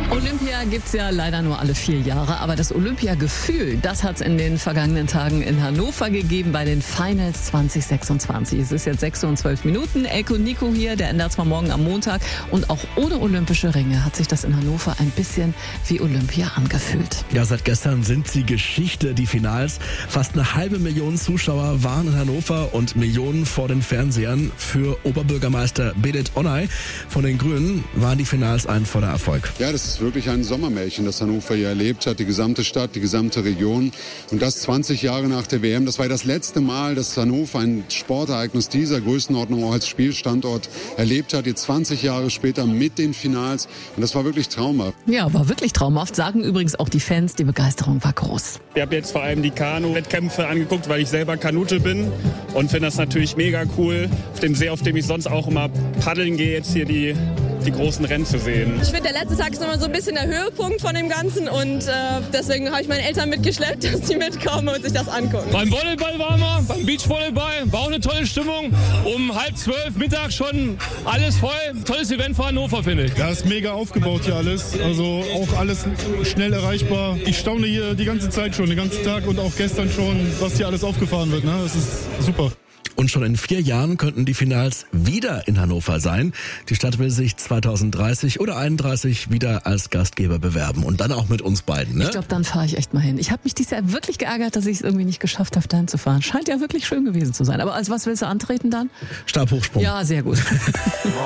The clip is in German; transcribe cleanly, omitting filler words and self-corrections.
Olympia gibt's ja leider nur alle 4 Jahre, aber das Olympiagefühl, das hat's in den vergangenen Tagen in Hannover gegeben bei den Finals 2026. Es ist jetzt 6:12. Elke und Nico hier, der ändert zwar morgen am Montag und auch ohne olympische Ringe hat sich das in Hannover ein bisschen wie Olympia angefühlt. Ja, seit gestern sind sie Geschichte, die Finals. Fast 500.000 Zuschauer waren in Hannover und Millionen vor den Fernsehern. Für Oberbürgermeister Bedet Onay von den Grünen waren die Finals ein voller Erfolg. Ja, das ist wirklich ein Sommermärchen, das Hannover hier erlebt hat. Die gesamte Stadt, die gesamte Region. Und das 20 Jahre nach der WM. Das war das letzte Mal, dass Hannover ein Sportereignis dieser Größenordnung auch als Spielstandort erlebt hat. Jetzt 20 Jahre später mit den Finals. Und das war wirklich traumhaft. Ja, war wirklich traumhaft. Sagen übrigens auch die Fans, die Begeisterung war groß. Ich habe jetzt vor allem die Kanu-Wettkämpfe angeguckt, weil ich selber Kanute bin und finde das natürlich mega cool. Auf dem See, auf dem ich sonst auch immer paddeln gehe, jetzt hier die großen Rennen zu sehen. Ich finde, der letzte Tag ist immer so ein bisschen der Höhepunkt von dem Ganzen und deswegen habe ich meine Eltern mitgeschleppt, dass sie mitkommen und sich das angucken. Beim Volleyball waren wir, beim Beachvolleyball, war auch eine tolle Stimmung. Um 11:30 Mittag schon alles voll. Tolles Event für Hannover, finde ich. Ja, ist mega aufgebaut hier alles, also auch alles schnell erreichbar. Ich staune hier die ganze Zeit schon, den ganzen Tag und auch gestern schon, was hier alles aufgefahren wird. Ne? Das ist super. Und schon in 4 Jahren könnten die Finals wieder in Hannover sein. Die Stadt will sich 2030 oder 31 wieder als Gastgeber bewerben. Und dann auch mit uns beiden, ne? Ich glaube, dann fahre ich echt mal hin. Ich habe mich dieses Jahr wirklich geärgert, dass ich es irgendwie nicht geschafft habe, dahin zu fahren. Scheint ja wirklich schön gewesen zu sein. Aber als was willst du antreten dann? Stabhochsprung. Ja, sehr gut.